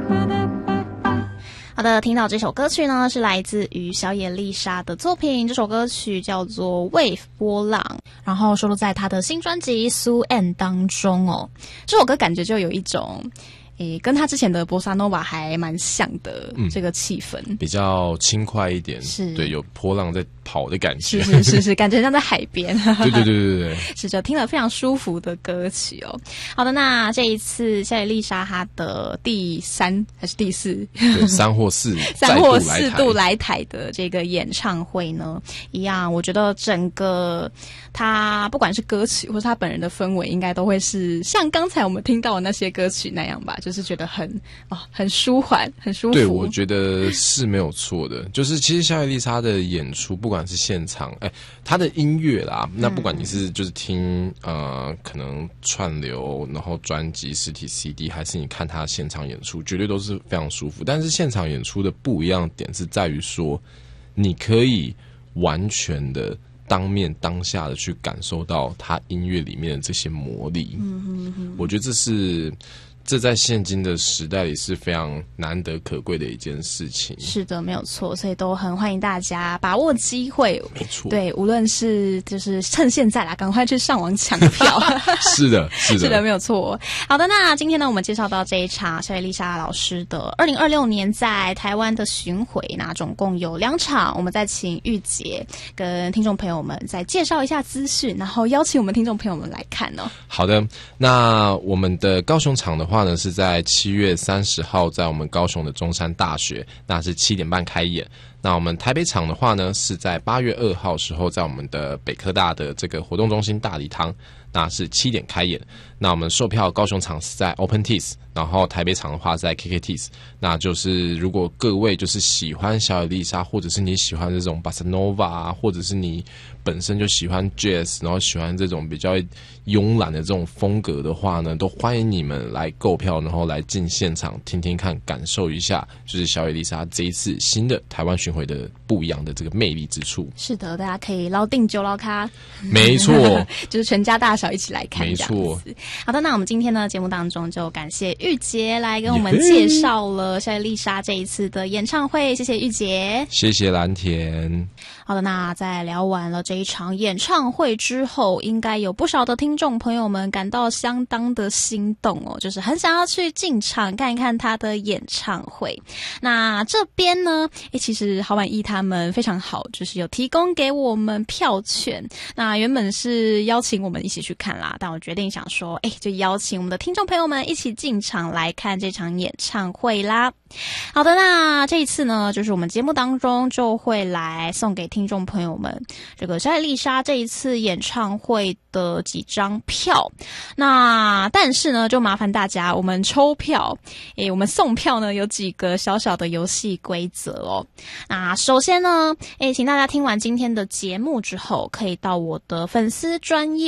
好的，听到这首歌曲呢，是来自于小野丽莎的作品，这首歌曲叫做 Wave 波浪，然后收录在她的新专辑 Sue Ann 当中哦。这首歌感觉就有一种跟他之前的波萨诺瓦还蛮像的这个气氛， 比较轻快一点， 是对，有波浪在跑的感觉， 是，感觉像在海边。 对， 是就听了非常舒服的歌曲哦。好的，那这一次小野丽莎她的第3还是第4？ 对，3或4 度来台的这个演唱会呢，一样，我觉得整个她不管是歌曲或是她本人的氛围，应该都会是像刚才我们听到的那些歌曲那样吧。就是觉得很舒缓，很舒服。 对，我觉得是没有错的。就是其实小野丽莎的演出，不管是现场，她的音乐啦，那不管你是就是听可能串流，然后专辑、实体 CD， 还是你看她现场演出，绝对都是非常舒服。但是现场演出的不一样的点是在于说，你可以完全的当面当下的去感受到她音乐里面的这些魔力。我觉得这在现今的时代里是非常难得可贵的一件事情。 是的，没有错，所以都很欢迎大家把握机会。 没错， 对，无论是就是趁现在啦，赶快去上网抢票。 是的， 没有错。好的，那今天呢，我们介绍到这一场小野丽莎老师的2026年在台湾的巡回，那总共有2场，我们再请玉洁跟听众朋友们再介绍一下资讯，然后邀请我们听众朋友们来看哦。 好的，那我们的高雄场的话呢，是在7月30号在我们高雄的中山大学，那是7点半开演。那我们台北场的话呢，是在8月2号时候在我们的北科大的这个活动中心大礼堂，那是7点开演。那我们售票高雄场是在 OpenTix， 然后台北场的话是在 KKTix。那就是如果各位就是喜欢小野丽莎，或者是你喜欢这种 Bossa Nova 啊，或者是你本身就喜欢 Jazz， 然后喜欢这种比较慵懒的这种风格的话呢，都欢迎你们来购票，然后来进现场听听看，感受一下就是小野丽莎这一次新的台湾巡回的不一样的这个魅力之处。是的，大家可以捞定酒捞咖， 没错， 就是全家大小一起来看， 没错。 好的，那我们今天呢节目当中就感谢玉洁来跟我们介绍了小野丽莎这一次的演唱会，谢谢玉洁， 谢谢蓝田。 好的，那在聊完了这一场演唱会之后，应该有不少的听众朋友们感到相当的心动哦，就是很想要去进场看一看他的演唱会。那这边呢，其实豪婉一他们非常好，就是有提供给我们票券。那原本是邀请我们一起去看啦，但我决定想说，就邀请我们的听众朋友们一起进场来看这场演唱会啦。好的，那这一次呢，就是我们节目当中就会来送给听众朋友们这个小野丽莎这一次演唱会的几张票。那但是呢，就麻烦大家，我们抽票，我们送票呢有几个小小的游戏规则哦。那首先呢，请大家听完今天的节目之后，可以到我的粉丝专页